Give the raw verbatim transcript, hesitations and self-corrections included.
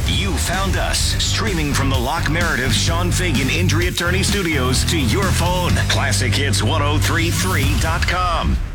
You found us, streaming from the Locke Meredith Sean Fagan Injury Attorney Studios to your phone. classic hits ten thirty-three dot com.